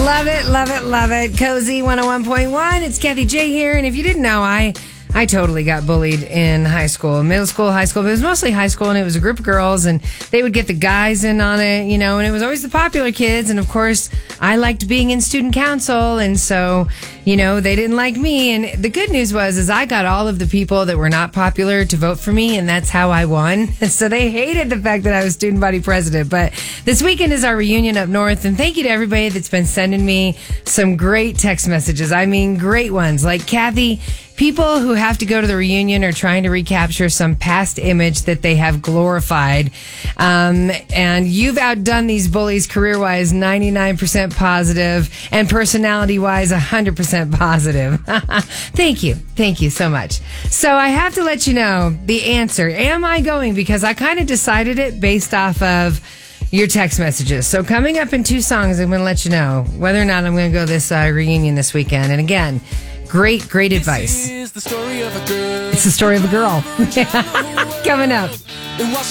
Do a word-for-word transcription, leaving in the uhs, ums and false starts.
Love it, love it, love it. Cozy one oh one point one. It's Kathy J here. And if you didn't know, I I totally got bullied in high school, middle school, high school. But it was mostly high school, and it was a group of girls, and they would get the guys in on it, you know, and it was always the popular kids. And of course, I liked being in student council, and so, you know, they didn't like me. And the good news was, is I got all of the people that were not popular to vote for me, and that's how I won. And so they hated the fact that I was student body president. But this weekend is our reunion up north, and thank you to everybody that's been sending me some great text messages. I mean, great ones. Like, Kathy, people who have to go to the reunion are trying to recapture some past image that they have glorified. Um, and you've outdone these bullies career-wise, ninety-nine percent positive, and personality-wise, one hundred percent positive. Thank you. Thank you so much. So I have to let you know the answer. Am I going? Because I kind of decided it based off of your text messages. So coming up in two songs, I'm going to let you know whether or not I'm going to go this uh, reunion this weekend. And again, great, great advice. This is the story of a girl. It's the story of a girl. Coming up.